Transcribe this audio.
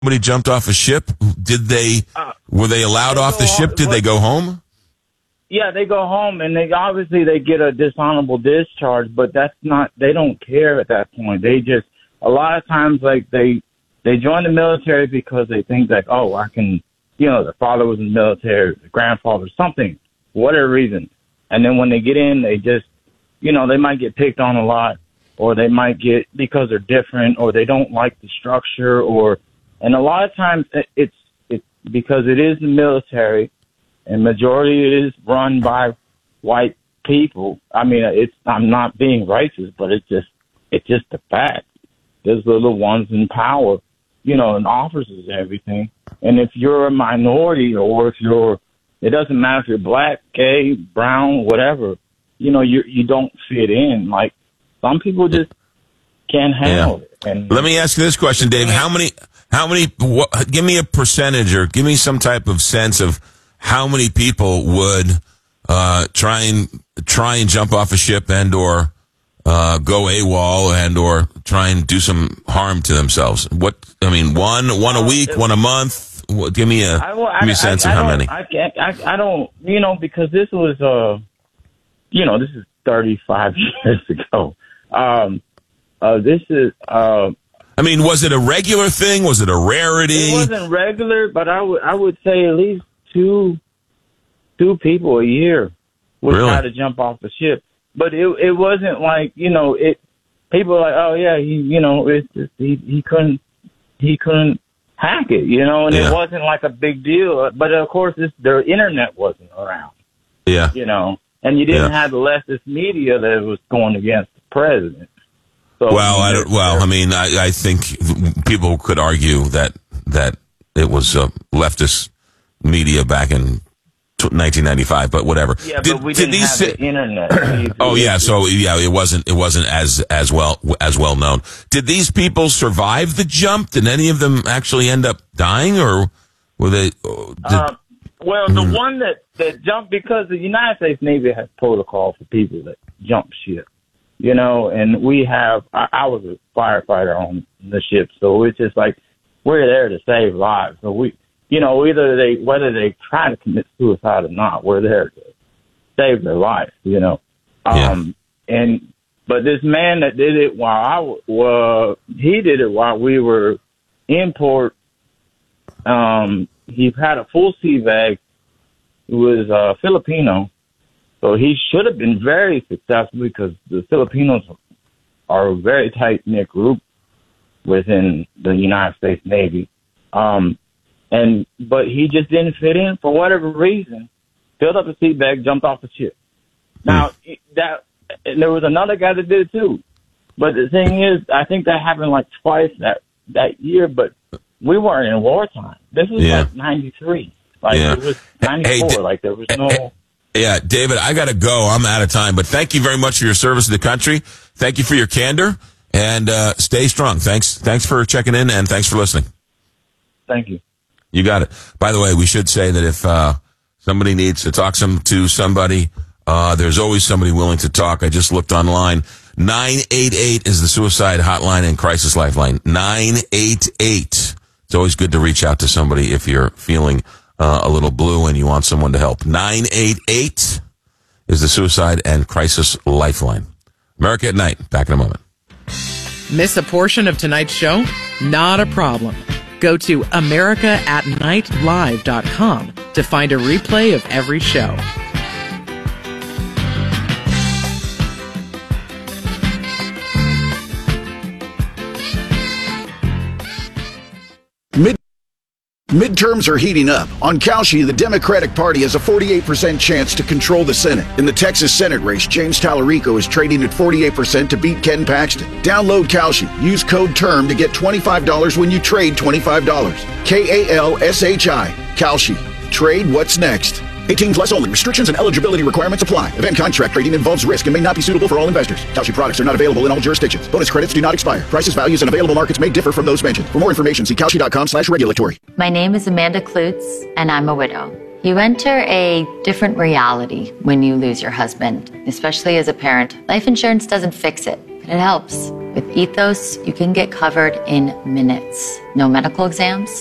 somebody jumped off a ship? Were they allowed off the ship? Did they go home? Yeah, they go home, and they get a dishonorable discharge, but that's not. They don't care at that point. They just a lot of times like they join the military because they think that I can. The father was in the military, the grandfather, something, whatever reason, and then when they get in, they just they might get picked on a lot, or they might get because they're different, or they don't like the structure, and a lot of times it's because it is the military. And majority it is run by white people. I mean, I'm not being racist, but it's just a fact. There's little ones in power, and officers and everything. And if you're a minority, or it doesn't matter if you're black, gay, brown, whatever, you don't fit in. Like some people just can't handle it. And let me ask you this question, Dave: How many? Give me a percentage, or give me some type of sense of how many people would try and jump off a ship and or go AWOL and or try and do some harm to themselves? One a week, one a month. Give me a sense of how many. I don't, because this was this is 35 years ago. This is. Was it a regular thing? Was it a rarity? It wasn't regular, but I would say at least two people a year would try to jump off the ship. But it wasn't like, people are like, oh yeah, it's just, he couldn't hack it, and it wasn't like a big deal. But of course the internet wasn't around. Yeah. And you didn't have the leftist media that was going against the president. So, I think people could argue that it was leftist media back in 1995, but whatever. Yeah, but we didn't have the internet. It wasn't as well known. Did these people survive the jump? Did any of them actually end up dying, or were they? The one that jumped, because the United States Navy has protocol for people that jump ship, and we have. I was a firefighter on the ship, so it's just like we're there to save lives. So whether they try to commit suicide or not, we're there to save their life, But this man that did it he did it while we were in port. He had a full sea bag. He was Filipino, so he should have been very successful because the Filipinos are a very tight-knit group within the United States Navy. But he just didn't fit in for whatever reason. Filled up the seat bag, jumped off the ship. Now and there was another guy that did it too. But the thing is, I think that happened like twice that year. But we weren't in wartime. This was like 93. It was 94. There was no. Yeah, David, I got to go. I'm out of time. But thank you very much for your service to the country. Thank you for your candor, and stay strong. Thanks for checking in, and thanks for listening. Thank you. You got it. By the way, we should say that if somebody needs to talk to somebody, there's always somebody willing to talk. I just looked online. 988 is the suicide hotline and crisis lifeline. 988. It's always good to reach out to somebody if you're feeling a little blue and you want someone to help. 988 is the suicide and crisis lifeline. America at Night. Back in a moment. Miss a portion of tonight's show? Not a problem. Go to AmericaAtNightLive.com to find a replay of every show. Midterms are heating up. On Kalshi, the Democratic Party has a 48% chance to control the Senate. In the Texas Senate race, James Tallarico is trading at 48% to beat Ken Paxton. Download Kalshi. Use code TERM to get $25 when you trade $25. KALSHI. Kalshi. Trade what's next. 18 plus only. Restrictions and eligibility requirements apply. Event contract trading involves risk and may not be suitable for all investors. Kalshi products are not available in all jurisdictions. Bonus credits do not expire. Prices, values, and available markets may differ from those mentioned. For more information, see Kalshi.com/regulatory. My name is Amanda Klutz, and I'm a widow. You enter a different reality when you lose your husband, especially as a parent. Life insurance doesn't fix it, but It helps. With Ethos, you can get covered in minutes. No medical exams,